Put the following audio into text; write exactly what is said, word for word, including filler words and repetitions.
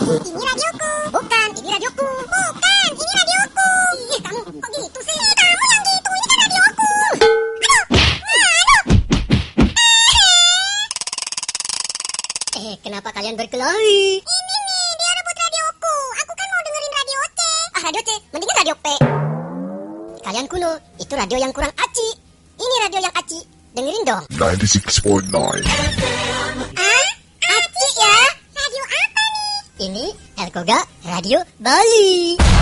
Ini radioku. Bukan, ini radioku. Bukan, ini radioku. Ih, kamu kok gitu sih? Ih, kamu yang gitu, ini kan radioku. Aduh, aduh. Eh, kenapa kalian berkelahi? Ini nih, dia rebut radioku. Aku kan mau dengerin radio C. Ah, radio C, mendingan radio P. Kalian kuno, itu radio yang kurang aci. Ini radio yang aci. Dengerin dong. ninety-six point nine. Ah, aci ya? Radio apa nih? Ini Elkoga Radio Bali.